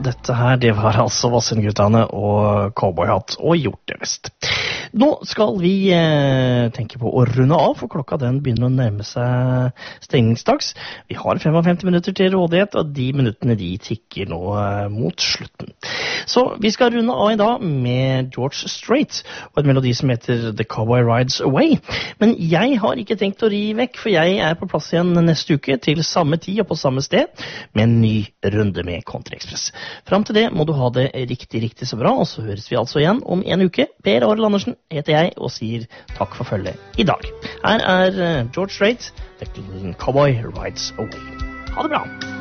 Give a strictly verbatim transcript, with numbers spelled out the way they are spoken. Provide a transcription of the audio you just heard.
dette her, det var altså Vassendguttene og Cowboyhatt og gjort det vest. Nå skal vi eh, tenke på å runde av, for klokka den begynner å nærme seg stengningsdags. Vi har femogfemti minutter til rådighet, og de minuttene de tikker nå eh, mot slutten. Så vi skal runde av i dag med George Strait, og en melodi som heter The Cowboy Rides Away. Men jeg har ikke tenkt å ri vekk, for jeg er på plass igjen neste uke til samme tid og på samme sted, med en ny runde med Country Express. Fram til det må du ha det riktig, riktig så bra, og så høres vi altså igjen om en uke. Per Arild Andersen heter jeg, og sier takk for følget i dag. Her er George Strait, The Cowboy Rides Away. Ha det bra!